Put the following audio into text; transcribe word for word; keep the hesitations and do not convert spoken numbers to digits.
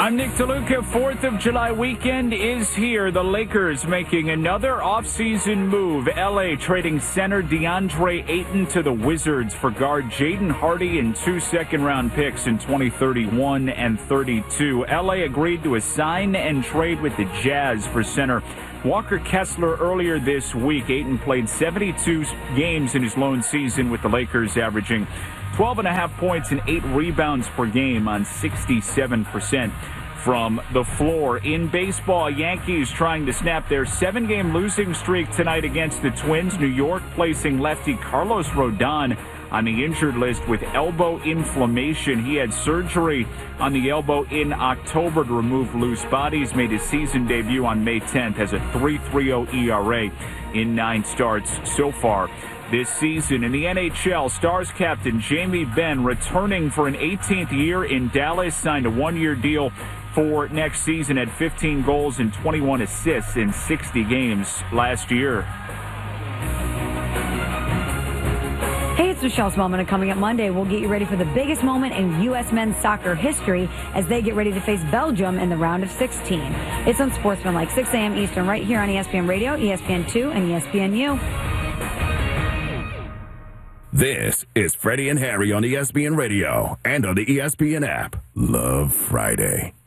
I'm Nick DeLuca. fourth of July weekend is here. The Lakers making another offseason move. L A trading center DeAndre Ayton to the Wizards for guard Jaden Hardy and two second-round picks in twenty thirty-one and thirty-two. L A agreed to a sign and trade with the Jazz for center Walker Kessler earlier this week. Ayton played seventy-two games in his lone season with the Lakers, averaging twelve and a half points and eight rebounds per game on sixty-seven percent from the floor. In baseball, Yankees trying to snap their seven-game losing streak tonight against the Twins. New York placing lefty Carlos Rodon on the injured list with elbow inflammation. He had surgery on the elbow in October to remove loose bodies. Made his season debut on May tenth, has a three point three oh E R A in nine starts so far this season. In the N H L, Stars captain Jamie Benn returning for an eighteenth year in Dallas, signed a one-year deal for next season at fifteen goals and twenty-one assists in sixty games last year. Hey, it's Michelle Smallman, and coming up Monday, we'll get you ready for the biggest moment in U S men's soccer history as they get ready to face Belgium in the round of sixteen. It's on Sportsmanlike, six a.m. Eastern, right here on E S P N Radio, E S P N two, and E S P N U. This is Freddie and Harry on E S P N Radio and on the E S P N app. Love Friday.